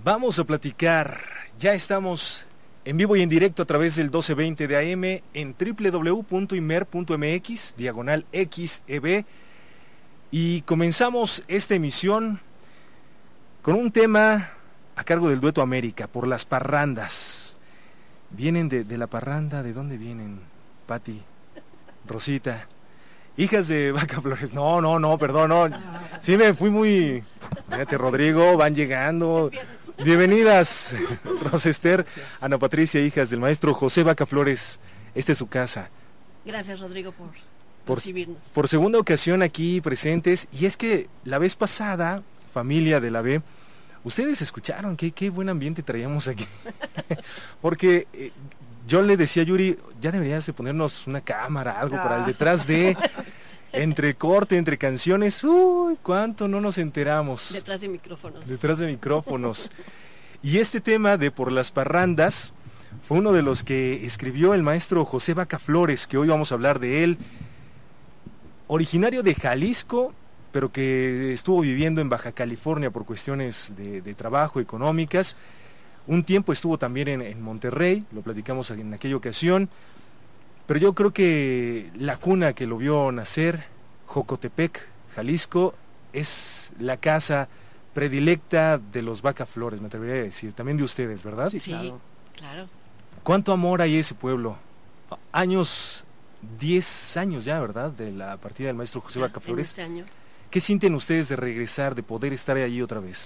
Vamos a platicar, ya estamos en vivo y en directo a través del 1220 de AM en www.imer.mx/XEB y comenzamos esta emisión con un tema a cargo del Dueto América, por las parrandas. Vienen de la parranda, ¿de dónde vienen, Pati, Rosita? Hijas de Vaca Flores, no, perdón, no. Sí me fui muy... Mírate, Rodrigo, van llegando. Bienvenidas, Rosa Esther, Ana Patricia, hijas del maestro José Vaca Flores. Esta es su casa. Gracias, Rodrigo, por recibirnos. Por segunda ocasión aquí presentes. Y es que la vez pasada, familia de la B, ustedes escucharon qué buen ambiente traíamos aquí. Porque yo le decía a Yuri, ya deberías de ponernos una cámara, algo para el detrás de... Entre corte, entre canciones, uy, cuánto no nos enteramos. Detrás de micrófonos. Detrás de micrófonos. Y este tema de Por las Parrandas fue uno de los que escribió el maestro José Vaca Flores, que hoy vamos a hablar de él. Originario de Jalisco, pero que estuvo viviendo en Baja California por cuestiones de trabajo, económicas. Un tiempo estuvo también en Monterrey, lo platicamos en aquella ocasión. Pero yo creo que la cuna que lo vio nacer, Jocotepec, Jalisco, es la casa predilecta de los Vaca Flores, me atrevería a decir, también de ustedes, ¿verdad? Sí, claro. ¿Cuánto amor hay ese pueblo? Años, 10 años ya, ¿verdad? De la partida del maestro José Vaca Flores. Este año. ¿Qué sienten ustedes de regresar, de poder estar allí otra vez?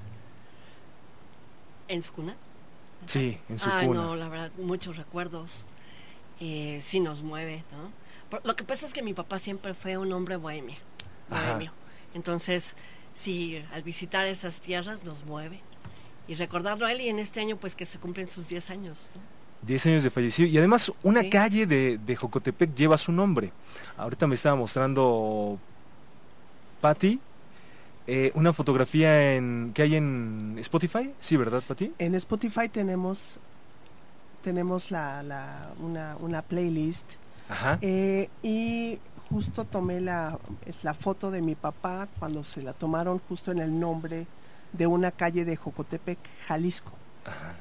¿En su cuna? Sí, en su cuna. No, la verdad, muchos recuerdos. Sí nos mueve, ¿no? Lo que pasa es que mi papá siempre fue un hombre bohemio. Entonces, sí, al visitar esas tierras nos mueve. Y recordarlo a él, y en este año pues que se cumplen sus 10 años, ¿no? 10 años de fallecido. Y además una Sí. calle de Jocotepec lleva su nombre. Ahorita me estaba mostrando Pati una fotografía que hay en Spotify. Sí, ¿verdad, Pati? En Spotify tenemos una playlist. Ajá. Y justo tomé la foto de mi papá cuando se la tomaron justo en el nombre de una calle de Jocotepec, Jalisco. Ajá.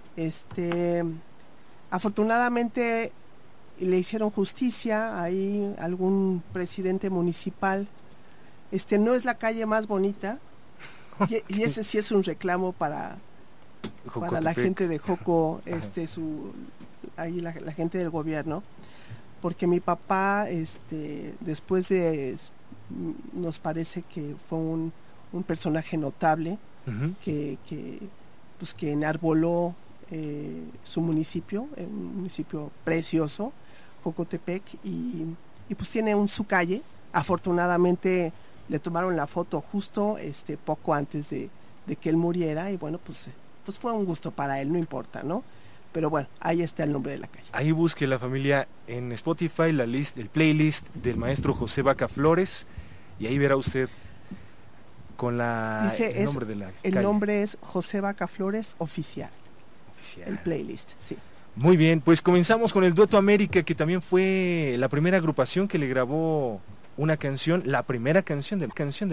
Afortunadamente le hicieron justicia, ahí algún presidente municipal. No es la calle más bonita, y ese sí es un reclamo para la gente de Joco, ahí la gente del gobierno, porque mi papá, después nos parece que fue un personaje notable, Uh-huh. que enarboló su municipio, un municipio precioso, Jocotepec, y pues tiene su calle. Afortunadamente le tomaron la foto justo poco antes de que él muriera, y bueno, pues fue un gusto para él, no importa, ¿no? Pero bueno, ahí está el nombre de la calle. Ahí busque la familia en Spotify el playlist del maestro José Vaca Flores, y ahí verá usted con el nombre de la calle. El nombre es José Vaca Flores Oficial. El playlist, sí. Muy bien, pues comenzamos con el Dueto América, que también fue la primera agrupación que le grabó una canción, la primera canción de